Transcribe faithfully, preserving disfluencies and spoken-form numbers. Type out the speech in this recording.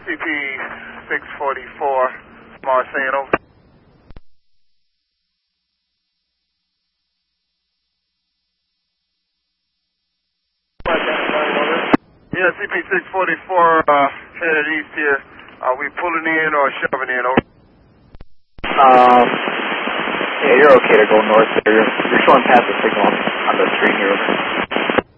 C P six forty-four, Marseille, over. Yeah, C P six forty-four, uh, headed east here. Are we pulling in or shoving in, over? Um, yeah, you're okay to go north there. You're, you're showing past the signal on the screen here, over.